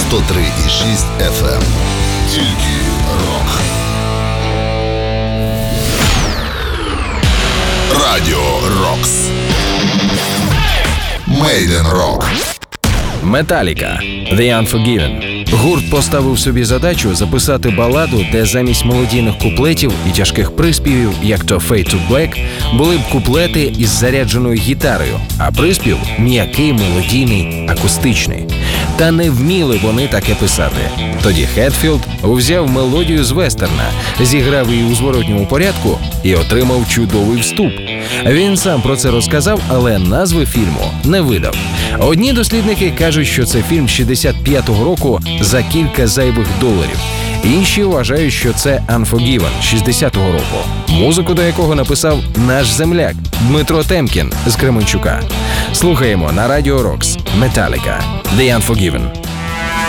103,6 FM. Тільки рок. Радіо Рокс. Made in Rock. Metallica – The Unforgiven. Гурт поставив собі задачу записати баладу, де замість мелодійних куплетів і тяжких приспівів, як то Fade to Black, були б куплети із зарядженою гітарою, а приспів – м'який, мелодійний, акустичний. Та не вміли вони таке писати. Тоді Хетфілд взяв мелодію з вестерна, зіграв її у зворотньому порядку і отримав чудовий вступ. Він сам про це розказав, але назви фільму не видав. Одні дослідники кажуть, що це фільм 65-го року за кілька зайвих доларів. Інші вважають, що це Unforgiven 60-го року, музику до якого написав наш земляк Дмитро Темкін з Кременчука. Слухаємо на Радіо Рокс Metallica – The Unforgiven.